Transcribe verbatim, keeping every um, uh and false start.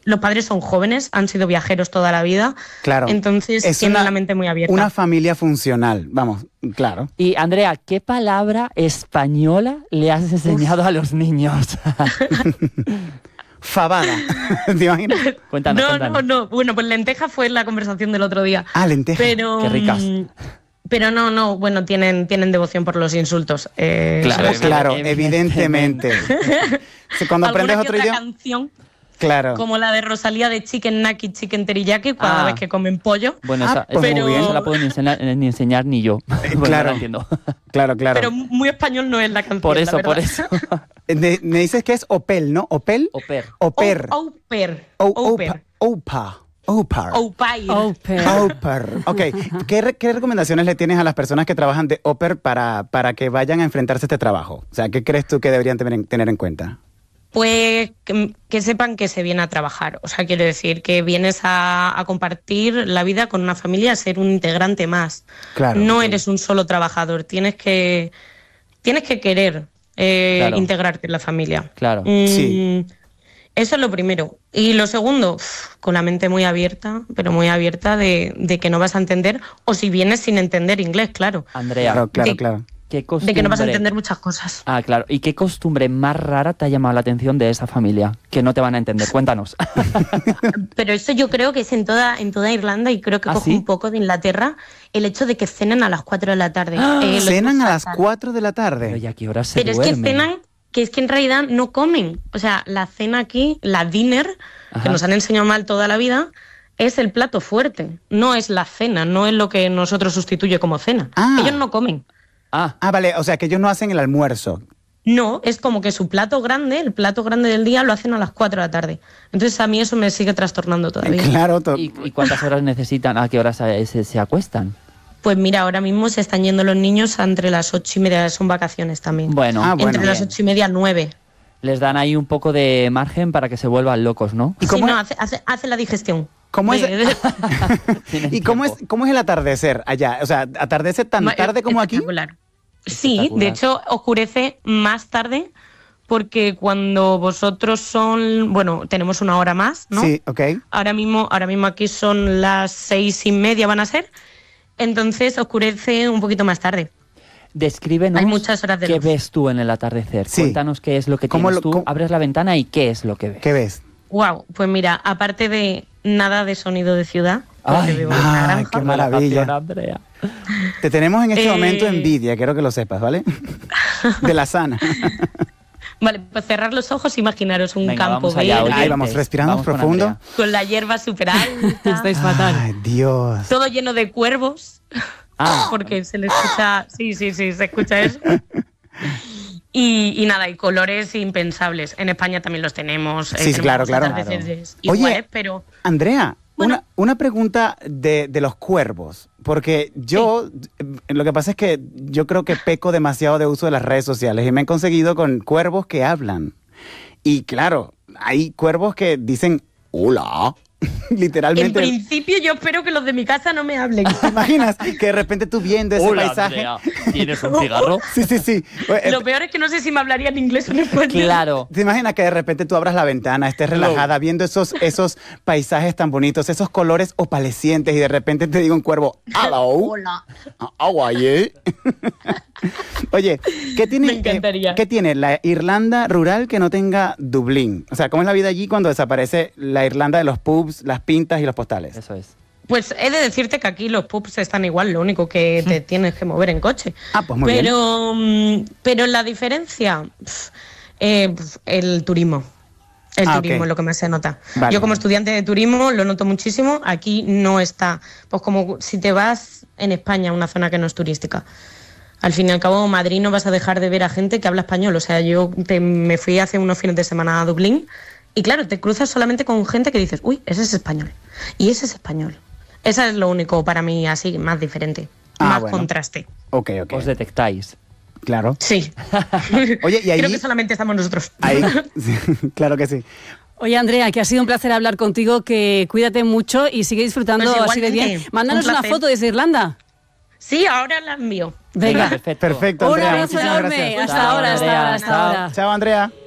los padres son jóvenes, han sido viajeros toda la vida. Claro. Entonces es tienen una, la mente muy abierta. Una familia funcional, vamos, claro. Y Andrea, ¿qué palabra española le has enseñado Uf. a los niños? Fabada. ¿Te imaginas? Cuéntanos, no, cuéntanos. no, no. Bueno, pues lenteja fue la conversación del otro día. Ah, lenteja. Pero, Qué ricas. Pero no, no, bueno, tienen, tienen devoción por los insultos. Eh, claro, claro, evidentemente. Cuando aprendes otro idioma. Canción, claro. Como la de Rosalía de Chicken Naki, Chicken Teriyaki, cada ah. vez que comen pollo. Bueno, ah, esa, pues pero... muy bien. no la puedo ni enseñar, ni, enseñar ni yo. Bueno, claro, no la entiendo. Claro, claro. Pero muy español no es la canción. Por eso, la por eso. Me, me dices que es Opel, ¿no? ¿Opel? Oper. Oper. Au pair. Oper. Opa. Opa. Au pair. Au pair. Au pair. Ok. ¿Qué, ¿Qué recomendaciones le tienes a las personas que trabajan de au pair para, para que vayan a enfrentarse a este trabajo? O sea, ¿qué crees tú que deberían tener en, tener en cuenta? Pues que, que sepan que se viene a trabajar. O sea, quiero decir, que vienes a, a compartir la vida con una familia, a ser un integrante más. Claro. No eres un solo trabajador. Tienes que, tienes que querer eh, claro. integrarte en la familia. Claro. Mm, Sí. Eso es lo primero. Y lo segundo, uff, con la mente muy abierta, pero muy abierta de, de que no vas a entender, o si vienes sin entender inglés, claro. Andrea, Claro, claro, de, claro. ¿qué costumbre... de que no vas a entender muchas cosas. Ah, claro. ¿Y qué costumbre más rara te ha llamado la atención de esa familia? Que no te van a entender. Cuéntanos. Pero eso yo creo que es en toda, en toda Irlanda y creo que ¿Ah, coge sí? un poco de Inglaterra el hecho de que cenan a las cuatro de la tarde. ¡Ah! Eh, lo ¿Cenan que a las pasa. cuatro de la tarde? Pero ¿y a qué hora se Pero es duermen? que cenan, que es que en realidad no comen. O sea, la cena aquí, la dinner, Ajá. que nos han enseñado mal toda la vida, es el plato fuerte. No es la cena, no es lo que nosotros sustituye como cena. Ah. Ellos no comen. Ah, Ah, vale. O sea, que ellos no hacen el almuerzo. No, es como que su plato grande, el plato grande del día, lo hacen a las cuatro de la tarde. Entonces a mí eso me sigue trastornando todavía. Claro. To- ¿y, y cuántas horas necesitan? ¿A qué horas se, se, se acuestan? Pues mira, ahora mismo se están yendo los niños entre las ocho y media, son vacaciones también. Bueno, Ah, bueno. entre las bien. ocho y media, nueve. Les dan ahí un poco de margen para que se vuelvan locos, ¿no? ¿Y Sí, cómo no, es- hace, hace, hace la digestión. ¿Cómo es, De- de- Tienen ¿Y cómo es, tiempo. cómo es el atardecer allá? O sea, ¿atardece tan Ma- tarde como aquí? espectacular. Sí, Espectacular. de hecho oscurece más tarde porque cuando vosotros son, bueno, tenemos una hora más, ¿no? Sí, ok. Ahora mismo, ahora mismo aquí son las seis y media van a ser, entonces oscurece un poquito más tarde. Descríbenos Hay muchas horas de qué luz. ves tú en el atardecer. Sí. Cuéntanos qué es lo que ¿Cómo tienes lo- tú. cómo- Abres la ventana y qué es lo que ves. ¿Qué ves? Wow, pues mira, aparte de nada de sonido de ciudad, porque Ay, vivo en una ay, granja, qué maravilla. Relajación, Andrea. Te tenemos en este Eh. momento envidia, quiero que lo sepas, ¿vale? De la sana. Vale, pues cerrar los ojos, imaginaros un Venga, campo vamos allá, verde, Ahí vamos, oyentes. respiramos Vamos con profundo. Andrea. con la hierba súper alta, Estáis fatal. Ay, Dios. todo lleno de cuervos, Ah, porque se le escucha, sí, sí, sí, se escucha eso. Y, y nada, y colores impensables. En España también los tenemos. eh, Sí, sí, tenemos claro, los claro. atardeceres Oye, iguales, pero Andrea, Bueno. una, una pregunta de, de los cuervos, porque yo, eh, lo que pasa es que yo creo que peco demasiado de uso de las redes sociales y me he conseguido con cuervos que hablan. Y claro, hay cuervos que dicen, hola, en literalmente. principio yo espero que los de mi casa no me hablen. ¿Te imaginas que de repente tú viendo ese hola, paisaje? Andrea. ¿Tienes un cigarro? Sí, sí, sí. Eh, Lo peor es que no sé si me hablarían inglés o en español. Claro. ¿Te imaginas que de repente tú abras la ventana, estés relajada, viendo esos, esos paisajes tan bonitos, esos colores opalescientes y de repente te diga un cuervo, hello, Hola. how are you? Oye, ¿qué tiene, Me encantaría. eh, ¿qué tiene la Irlanda rural que no tenga Dublín? O sea, ¿cómo es la vida allí cuando desaparece la Irlanda de los pubs, las pintas y los postales? Eso es. Pues he de decirte que aquí los pubs están igual, lo único que te tienes que mover en coche. Ah, pues muy bien. pero, mm, pero la diferencia, pf, eh, pf, el turismo. El Ah, turismo ok. es lo que más se nota. Vale. Yo como estudiante de turismo lo noto muchísimo. Aquí no está. Pues como si te vas en España a una zona que no es turística. Al fin y al cabo, Madrid no vas a dejar de ver a gente que habla español. O sea, yo te- me fui hace unos fines de semana a Dublín y claro, te cruzas solamente con gente que dices, uy, ese es español. Y ese es español. Eso es lo único para mí así más diferente. Ah, más bueno. contraste. Ok, ok. Os detectáis. Claro. Sí. Oye, y ahí- Creo que solamente estamos nosotros. Ahí, claro que sí. Oye, Andrea, que ha sido un placer hablar contigo, que cuídate mucho y sigue disfrutando Pues así de bien. igualmente, Mándanos un una placer. foto desde Irlanda. Sí, ahora la envío. Venga. Perfecto. Perfecto, Un Andrea. abrazo Muchísimas enorme. gracias. Hasta ahora, hasta Andrea. ahora, hasta Chao. ahora. Chao, Andrea.